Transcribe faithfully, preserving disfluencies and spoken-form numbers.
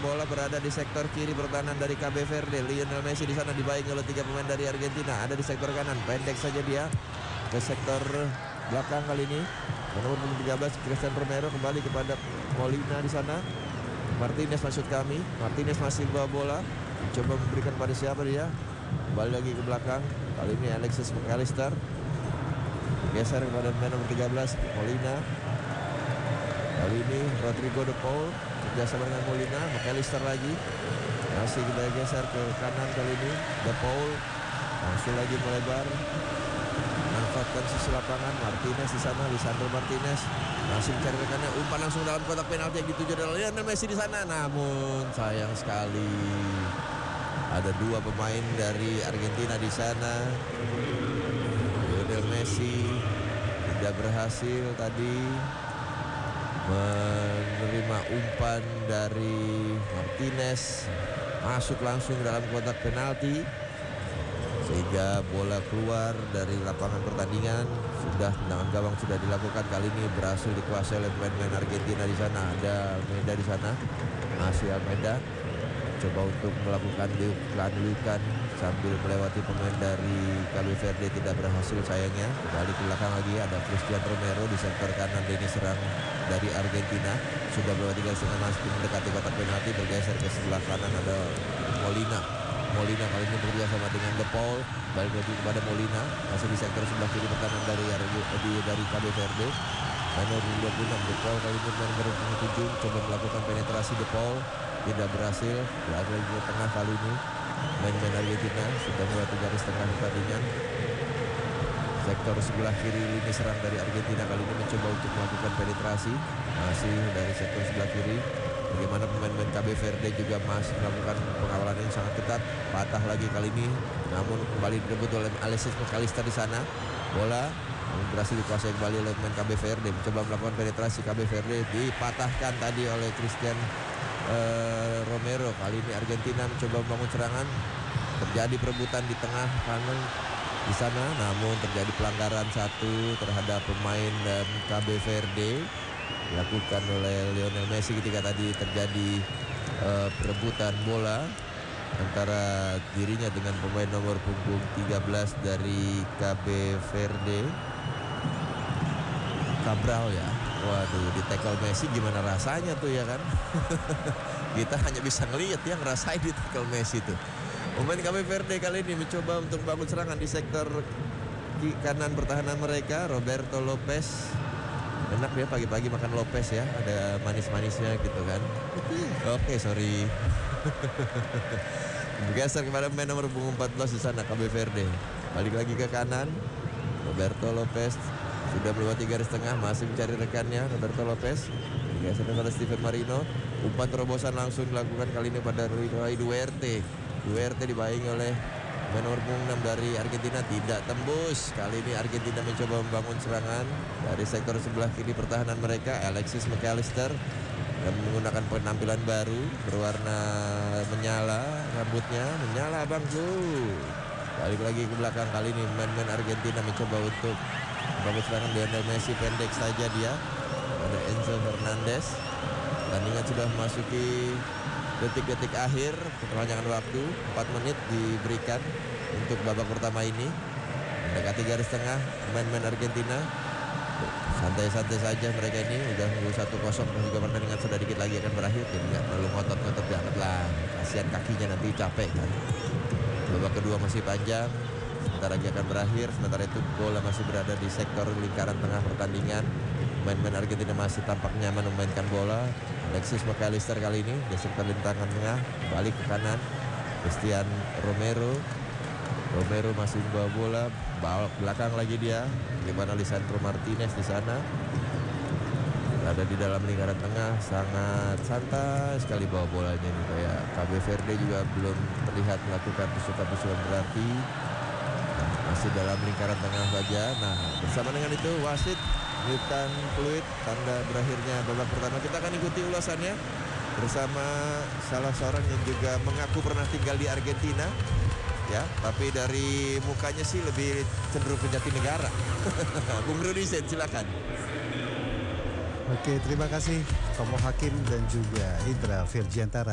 bola berada di sektor kiri pertahanan dari K B Verde. Lionel Messi di sana dibaing oleh tiga pemain dari Argentina. Ada di sektor kanan, pendek saja dia ke sektor belakang kali ini. Nomor tiga belas Cristian Romero kembali kepada Molina di sana. Martinez maksud kami. Martinez masih bawa bola. Coba memberikan pada siapa dia? Kembali lagi ke belakang. Kali ini Alexis McAllister. Geser kepada nomor tiga belas Molina. Kali ini Rodrigo De Paul kerjasama dengan Molina. McAllister lagi. Masih kita geser ke kanan kali ini. De Paul langsung lagi melebar. Manfaatkan sisi lapangan. Martinez di sana. Lisandro Martinez masih mencari rekannya. Umpan langsung dalam kotak penalti yang dituju oleh Lionel Messi di sana. Namun sayang sekali ada dua pemain dari Argentina di sana. Lionel Messi tidak berhasil tadi menerima umpan dari Martinez, masuk langsung dalam kotak penalti sehingga bola keluar dari lapangan pertandingan. Sudah tendangan gawang sudah dilakukan, kali ini berhasil dikuasai oleh pemain-pemain Argentina di sana. Ada Almeida di sana, masih Almeida coba untuk melakukan liukan sambil melewati pemain dari K B Verde, tidak berhasil sayangnya. Balik ke belakang lagi, ada Cristian Romero di sektor kanan. Ini serang dari Argentina, sudah melewati garis tengah, masih mendekati kotak penalti, bergeser ke sebelah kanan. Ada Molina. Molina kali ini bekerja sama dengan De Paul. Balik lagi kepada Molina, masih di sektor sebelah kiri pertahanan dari dari K B Verde. Nomor dua puluh enam De Paul kali ini nomor tujuh coba melakukan penetrasi. De Paul tidak berhasil. Lagi ke tengah kali ini main-main Argentina sudah melewati garis tengah pertandingan. Sektor sebelah kiri ini serang dari Argentina kali ini mencoba untuk melakukan penetrasi, masih dari sektor sebelah kiri. Bagaimana pemain-pemain K B Verde juga masih melakukan pengawalan yang sangat ketat. Patah lagi kali ini, namun kembali direbut oleh Alexis McAllister di sana. Bola berhasil dikuasai kembali oleh pemain K B Verde. Mencoba melakukan penetrasi, K B Verde dipatahkan tadi oleh Cristian Uh, Romero. Kali ini Argentina mencoba membangun serangan. Terjadi perebutan di tengah kanan di sana, namun terjadi pelanggaran satu terhadap pemain dan K B Verde dilakukan oleh Lionel Messi ketika tadi terjadi uh, perebutan bola antara dirinya dengan pemain nomor punggung tiga belas dari K B Verde, Cabral ya. Waduh, di tackle Messi gimana rasanya tuh ya kan? Kita hanya bisa ngelihat ya, ngerasain di tackle Messi tuh. Pemain K B Verde kali ini mencoba untuk bangun serangan di sektor kanan pertahanan mereka. Roberto Lopez, enak ya pagi-pagi makan Lopez ya, ada manis-manisnya gitu kan. Oke, okay, sorry. Bergeser kepada pemain nomor punggung empat belas di sana K B Verde. Balik lagi ke kanan. Roberto Lopez sudah melewati garis tengah, masih mencari rekannya. Roberto Lopez bergeser kepada Steven Marino. Umpan terobosan langsung dilakukan kali ini pada Ray Duarte. Duarte dibaing oleh nomor enam dari Argentina, tidak tembus. Kali ini Argentina mencoba membangun serangan dari sektor sebelah kiri pertahanan mereka. Alexis McAllister dan menggunakan penampilan baru berwarna menyala, rambutnya menyala bangku. Balik lagi ke belakang, kali ini pemain-pemain Argentina mencoba untuk membangun serangan. Lionel Messi pendek saja dia. Ada Enzo Fernandez. Pertandingan sudah memasuki detik-detik akhir perpanjangan waktu. empat menit diberikan untuk babak pertama ini. Mendekati garis tengah pemain-pemain Argentina. Santai-santai saja mereka ini, udah unggul satu kosong, juga pertandingan sudah dikit lagi akan berakhir. Jadi nggak terlalu ngotot-ngotot banget lah, kasihan kakinya nanti capek kan. Babak kedua masih panjang, sebentar lagi akan berakhir. Sementara itu bola masih berada di sektor lingkaran tengah pertandingan. Pemain-pemain Argentina masih tampak nyaman memainkan bola. Alexis McAllister kali ini geser ke lintasan tengah, balik ke kanan. Cristian Romero. Romero masih membawa bola, bawa belakang lagi dia. Bagaimana Lisandro Martinez di sana? Ada di dalam lingkaran tengah, sangat santai sekali bawa bolanya nih. Kayak K B Verde juga belum terlihat melakukan pusukan-pusukan berarti. Nah, masih dalam lingkaran tengah saja. Nah, bersama dengan itu wasit meniupkan peluit tanda berakhirnya babak pertama. Kita akan ikuti ulasannya bersama salah seorang yang juga mengaku pernah tinggal di Argentina. Ya, tapi dari mukanya sih lebih cenderung ke Jatinegara. Bung Rudi Sen, silakan. Oke, terima kasih Tomo Hakim dan juga Indra Virgiantara.